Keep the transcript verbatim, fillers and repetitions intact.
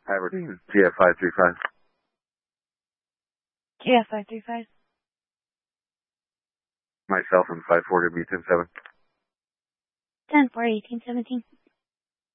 Aberdeen, G F five three five. G F five three five. Myself and five four W ten seven. ten four eighteen seventeen.